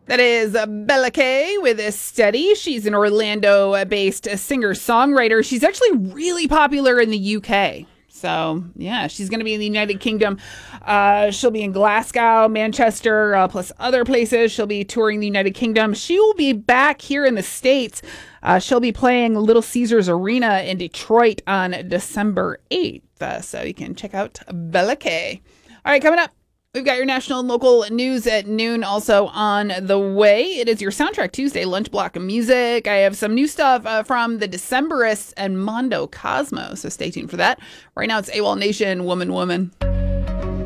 That is Bella Kay with Steady. She's an Orlando-based singer-songwriter. She's actually really popular in the UK. So, yeah, she's going to be in the United Kingdom. She'll be in Glasgow, Manchester, plus other places. She'll be touring the United Kingdom. She will be back here in the States. She'll be playing Little Caesars Arena in Detroit on December 8th. So you can check out Bella Kay. All right, coming up, we've got your national and local news at noon also on the way. It is your Soundtrack Tuesday lunch block of music. I have some new stuff from the Decemberists and Mondo Cosmo, so stay tuned for that. Right now it's AWOL Nation, Woman Woman.